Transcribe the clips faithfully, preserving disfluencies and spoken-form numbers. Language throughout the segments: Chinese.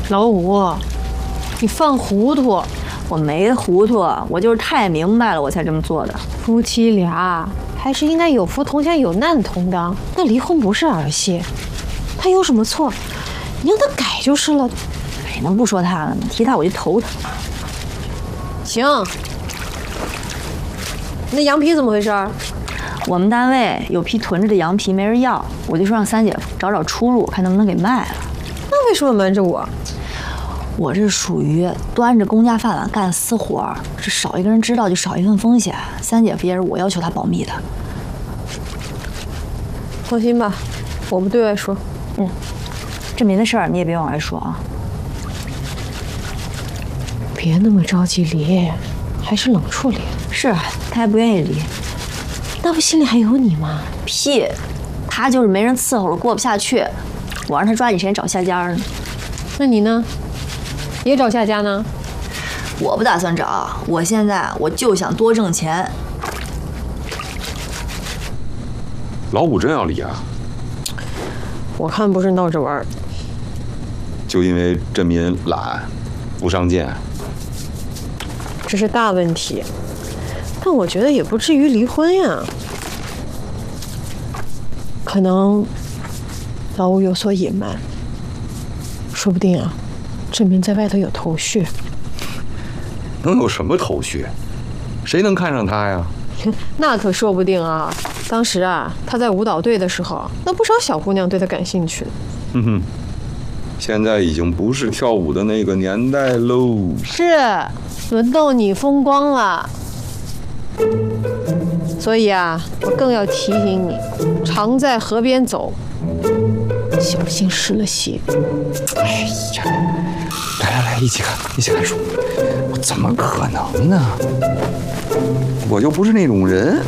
老五，你犯糊涂！ 我没糊涂，我就是太明白了，我才这么做的。 夫妻俩还是应该有福同享，有难同当。那离婚不是儿戏，他有什么错？你让他改就是了。 哎，能不说他了吗？提他我就头疼。 行，那羊皮怎么回事？ 我们单位有批囤着的羊皮没人要，我就说让三姐夫找找出路，看能不能给卖了。 那为什么瞒着我？ 我这属于端着公家饭碗干私活，这少一个人知道就少一份风险。三姐夫也是我要求他保密的。 放心吧，我不对外说。 嗯，振民的事儿你也别往外说啊。 别那么着急离，还是冷处理。 是啊，他还不愿意离。 那不心里还有你吗？ 屁，他就是没人伺候了，过不下去。我让他抓紧时间找下家呢。 那你呢？也找下家呢？ 我不打算找，我现在我就想多挣钱。 老五真要离啊？ 我看不是闹着玩。 就因为振民懒，不上进。 这是大问题，但我觉得也不至于离婚呀。可能老五有所隐瞒，说不定啊。振民在外头有头绪， 能有什么头绪？谁能看上他呀？ 那可说不定啊！当时啊，他在舞蹈队的时候，那不少小姑娘对他感兴趣。 嗯哼，现在已经不是跳舞的那个年代喽。 是，轮到你风光了。所以啊，我更要提醒你，常在河边走，小心失了鞋。 哎呀！来来来，一起看，一起看书。我怎么可能呢？我又不是那种人。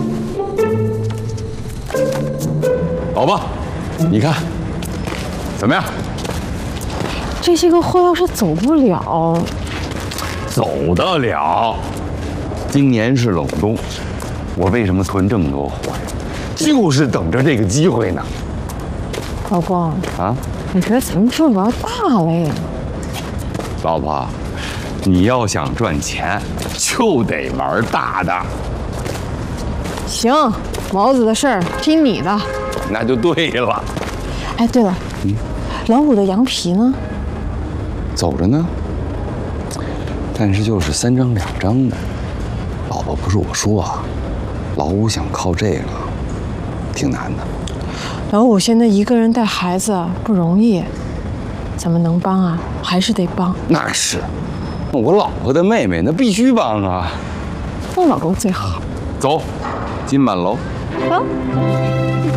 老婆，你看怎么样？ 这些个货要是走不了， 走得了。今年是冷冬，我为什么囤这么多货呀？就是等着这个机会呢。 老公啊， 我觉得咱们这玩大了呀。 老婆，你要想赚钱，就得玩大的。 行，毛子的事儿听你的。 那就对了。 哎，对了，嗯，老五的羊皮呢？ 走着呢，但是就是三张两张的。老婆，不是我说啊，老五想靠这个，挺难的。 老五现在一个人带孩子不容易，咱们能帮啊，还是得帮。 那是，我老婆的妹妹，那必须帮啊。 我老公最好。 走，金满楼。 好。